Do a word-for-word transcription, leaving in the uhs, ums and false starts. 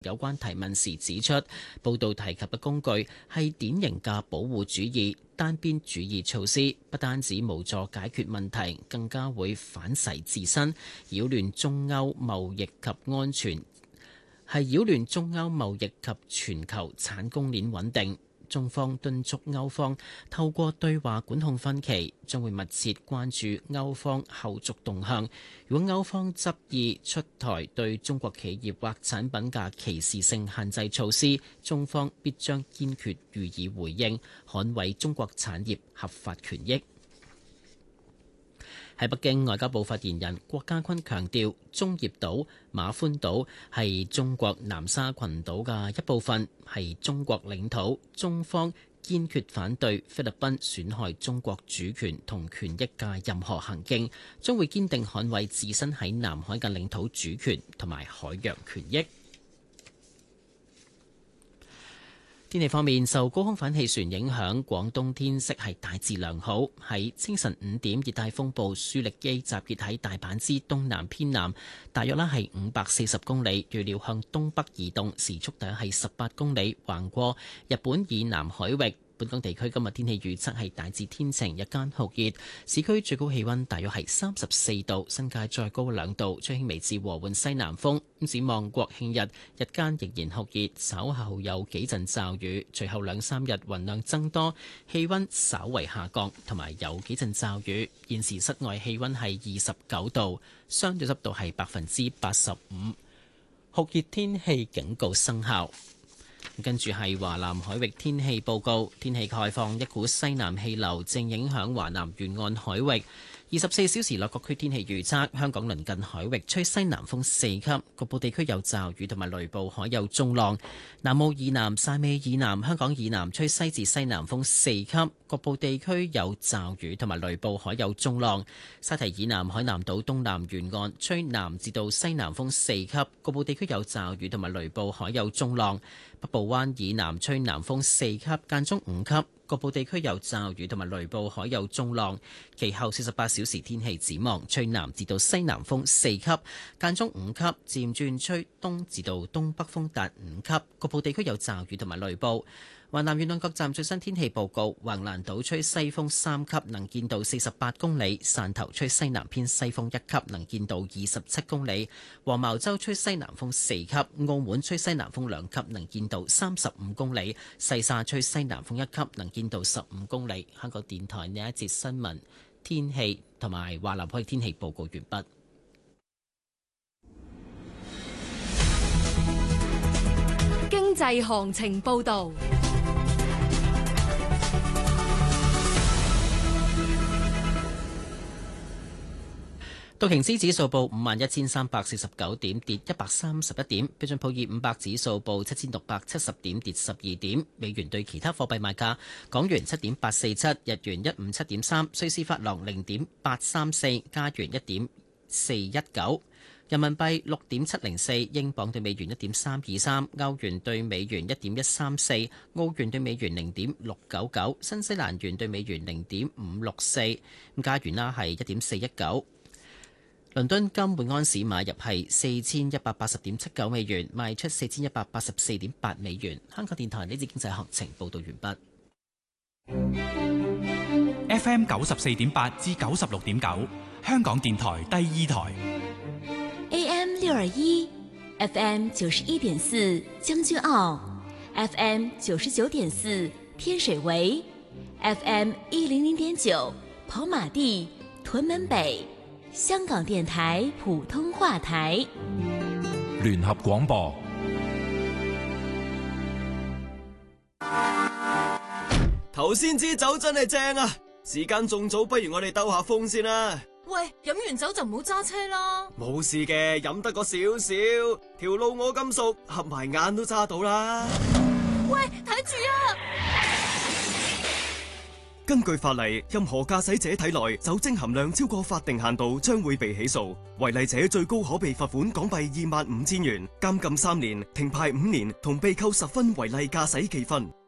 有關提問時指出，報道提及嘅工具係典型嘅保護主義、單邊主義措施，不單止無助解決問題，更加會反噬自身，擾亂中歐貿易及安全，係擾亂中歐貿易及全球產供鏈穩定。中方敦促歐方透過對話管控分歧，將會密切關注歐方後續動向。如果歐方執意出台對中國企業或產品嘅歧視性限制措施，中方必將堅決予以回應，捍衛中國產業合法權益。喺北京，外交部發言人郭家坤強調，中業島、馬歡島係中國南沙群島嘅一部分，係中國領土。中方堅決反對菲律賓損害中國主權同權益嘅任何行徑，將會堅定捍衛自身喺南海嘅領土主權同埋海洋權益。天氣方面，受高空反氣旋影響，廣東天色係大致良好。喺清晨五點，熱帶風暴舒力基集結喺大阪之東南偏南，大約啦係五百四十公里，預料向東北移動，時速大約係十八公里，橫過日本以南海域。本港地區今日天氣預測係大致天晴，日間酷熱，市區最高氣溫大約係三十四度，新界再高兩度，吹輕微至和緩西南風。咁展望國慶日，日間仍然酷熱，稍後有幾陣驟雨，隨後兩三日雲量增多，氣溫稍為下降，同埋有幾陣驟雨。現時室外氣溫係二十九度，相對濕度係百分之八十五，酷熱天氣警告生效。跟住係華南海域天氣報告，天氣概況，一股西南氣流正影響華南沿岸海域。二十四小時內各區天氣預測，香港鄰近海域吹西南風四級，局部地區有驟雨同埋雷暴，海有中浪。南澳以南、汕尾以南、香港以南吹西至西南風四級，局部地區有驟雨同埋雷暴，海有中浪。沙堤以南海南島東南沿岸吹南至到西南風四級，局部地區有驟雨同埋雷暴，海有中浪。北部灣以南吹南風四級，間中五級。局部地區有驟雨同埋雷暴，海有中浪。其後四十八小時天氣展望，吹南至到西南風四級，間中五級，漸轉吹東至到東北風達五級。局部地區有驟雨同埋雷暴。華南沿岸各站最新天氣報告：橫瀾島吹西風三級，能見度四十八公里；汕頭吹西南偏西風一級，能見度二十七公里；黃茅洲吹西南風四級；澳門吹西南風兩級，能見度三十五公里；西沙吹西南風一級，能見度十五公里。香港電台呢一節新聞天氣同埋華南海域天氣報告完畢。 經濟行情報導。 道瓊斯指數報五萬一千三百四十九點，跌一百三十一點。標準普爾五百指數報七千六百七十點，跌十二點。美元對其他貨幣賣價：港元七點八四七，日元一五七點三，瑞士法郎零點八三四，加元一點四一九，人民幣六點七零四，英鎊對美元一點三二三，歐元對美元一點一三四，澳元對美元零點六九九，新西蘭元對美元零點五六四。咁加元啦係一點四一九。倫敦金每安士買入係四千一百八十點七九美元，賣出四千一百八十四點八美元。香港電台呢節經濟學情報道完畢。F M 九十四點八至九十六點九，香港電台第二台。 A M 六二一 ，F M 九十一點四將軍澳 ，F M 九十九點四天水圍 ，F M 一零零點九跑馬地屯門北。香港電台普通話台， 聯合廣播。 頭先支酒真係正啊！時間仲早，不如我哋兜下風先啦。 喂，飲完酒就唔好揸車啦。 冇事嘅，飲得個少少，條路我咁熟，合埋眼都揸到啦。 喂，睇住啊！ 根據法例，任何駕駛者體內酒精含量超過法定限度，將會被起訴。違例者最高可被罰款港幣二萬五千元、監禁三年、停牌五年，同被扣十分違例駕駛記分。